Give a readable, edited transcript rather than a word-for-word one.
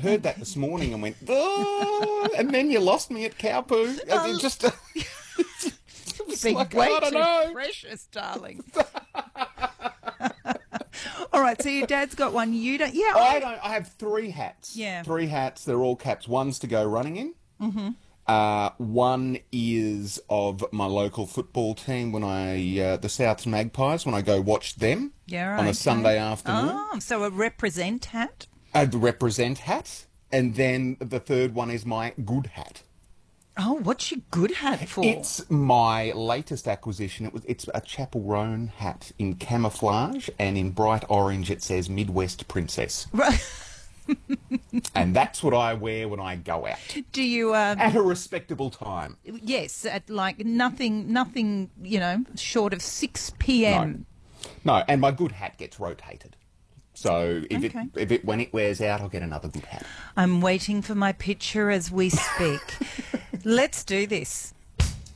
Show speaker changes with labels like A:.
A: heard that this morning and went, oh, and then you lost me at cow poo. It just, it's
B: Being
A: like,
B: way
A: I don't
B: too
A: know.
B: precious, darling. All right, so your dad's got one. You don't. Yeah,
A: I have 3 hats.
B: Yeah.
A: 3 hats. They're all caps. One's to go running in. Mm-hmm. One is of my local football team when the Souths Magpies, when I go watch them
B: Yeah, right,
A: on a
B: okay.
A: Sunday afternoon.
B: Oh, so a represent hat.
A: The represent hat. And then the third one is my good hat.
B: Oh, what's your good hat for?
A: It's my latest acquisition. It's a Chapel Roan hat in camouflage, and in bright orange it says Midwest Princess.
B: Right.
A: And that's what I wear when I go out.
B: Do you?
A: At a respectable time.
B: Yes, at like nothing. Short of 6 p.m.
A: No, and my good hat gets rotated. So when it wears out, I'll get another good hat.
B: I'm waiting for my picture as we speak. Let's do this.